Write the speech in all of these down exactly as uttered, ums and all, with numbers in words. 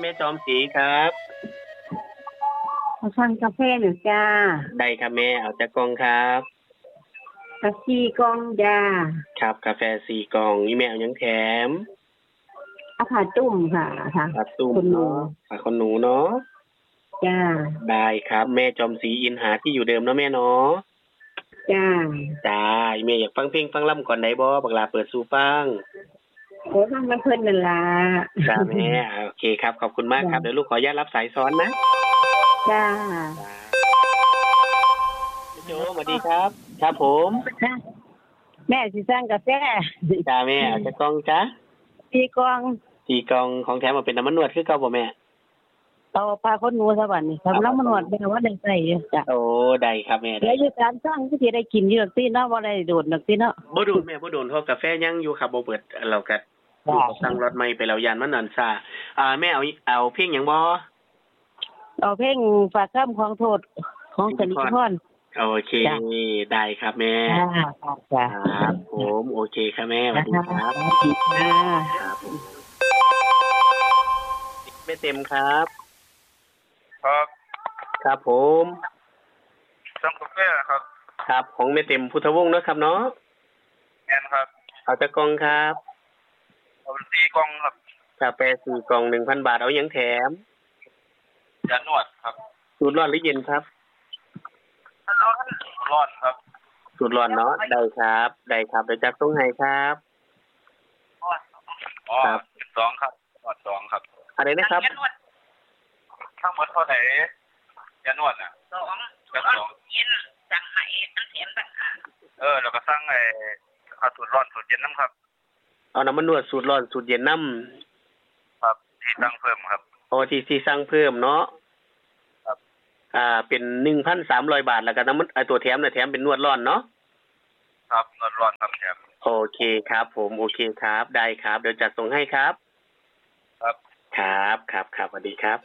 แม่จอมศรีครับเอาสั่งกาแฟหนึ่งจ้าได้ครับแม่เอาจากกล่องครับกาแฟกล่องจ้าครับกาแฟสี่กล่องนี่แม่เอายังแถมเอาผ้าตุ้มค่ะค่ะผ้าตุ้มเนาะผ้าขนหนูเนาะจ้าได้ครับแม่จอมศรีอินหาที่อยู่เดิมเนาะแม่เนาะจ้าจ้าแม่อยากฟังเพลงฟังล่ำก่อนได้บ่บักลาเปิดสู่ฟังโอ้ฟังมันเพิ่นนั่นล่ะจ้าแม่โอเคครับขอบคุณมากครับเดี๋ยวลูกขออนุญาตรับสายซ้อนนะจ้าโจสวัสดีครับครับผมแม่สิสั่งกาแฟจ้าแม่เอาจากกล่องจ้าสี่กล่องสี่กล่องของแถมมาเป็นน้ำมันนวดคือเก่าบ่แม่เอาผ้าขนหนูซะบัดนี้สำหรับมันนวดเป็นว่าได้ใส่จ้ะโอ้ได้ครับแม่แล้วอยู่การสร้างที่สิได้กินอยู่ดอกติเนาะบ่ได้โดดดอกติเนาะบ่โดนแม่บ่โดนเพราะกาแฟยังอยู่ครับบ่เปิดเราก็สั่งรถใหม่ไปแล้วยานมันนั่นซ่าอ่าแม่เอาเอาเพลงหยังบ่เอาเพลงฝากคำของโทษของสนิทพรโอเคได้ครับแม่ครับผมโอเคครับแม่สวัสดีครับสวัสดีค่ะครับแม่เต็มครับครับครับผมสั่งกาแฟครับครับของแม่เต็มพุทธวงศ์นะครับเนาะแม่นครับเอาจากกล่องครับเอาสี่กล่องครับกาแฟสี่กล่อง หนึ่งพัน บาทเอาหยังแถมยานวดครับสูตรร้อนหรือเย็นครับร้อนครับสูตรร้อนเนาะได้ครับได้ครับเดี๋ยวจัดส่งให้ครับอ๋อสองครับนวดสองครับอะไรนะครับทั้งหมดเท่าไหร่ยานวดน่ะสองร้อนเย็นสั่งมาเองน้ำแข็งต่างหากเออแล้วก็สั่งไอ้เอาสูตรร้อนสูตรเย็นน้ำครับเอาน้ำมันนวดสูตรร้อนสูตรเย็นน้ำครับที่สั่งเพิ่มครับโอ้ที่ที่สั่งเพิ่มเนาะครับอ่าเป็น หนึ่งพันสามร้อย บาทแล้วก็น้ำมันไอ้ตัวแถมน่ะแถมเป็นนวดร้อนเนาะครับนวดร้อนครับแถมโอเคครับผมโอเคครับได้ครับเดี๋ยวจัดส่งให้ครับครับครับครับครับสวัสดีครับ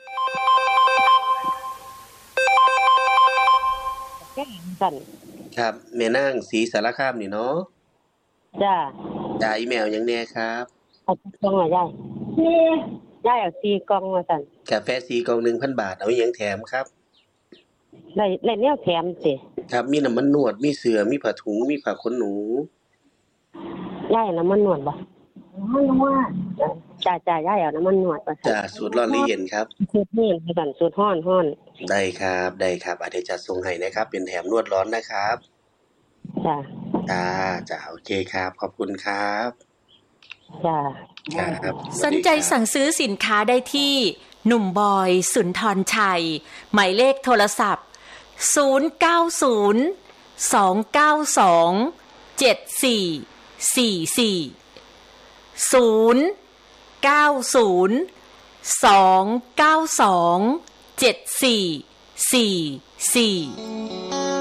ครับแม่นางศรีสารคามนี่เนาะจ้าจ้าอีเมลยังแน่ครับเอากล่องมาย่ายย่ายเอาสี่กล่องมาสั่นกาแฟสี่กล่อง หนึ่งพัน บาทเอาหยังแถมครับได้ได้แนวแถมสิครับมีน้ำมันนวดมีเสื้อมีผ้าถุงมีผ้าขนหนูย่ายน้ำมันนวดบ่น้ำมันนวดจ้าจ้าย่ายเอาน้ำมันนวดบ่จ้าสูตรร้อนหรือเย็นครับสูตรเย็นคือกันสูตรร้อนร้อนได้ครับได้ครับเดี๋ยวจะส่งให้นะครับเป็นแถมนวดร้อนนะครับจ้าจ้าจ้าโอเคครับขอบคุณครับจ้าครับสนใจสั่งซื้อสินค้าได้ที่หนุ่มบอยสุนทรชัยหมายเลขโทรศัพท์ศูนย์ เก้า ศูนย์ สอง เก้า สอง เจ็ด สี่ สี่ สี่ ศูนย์ เก้า ศูนย์ สอง เก้า สอง เจ็ด สี่ สี่ สี่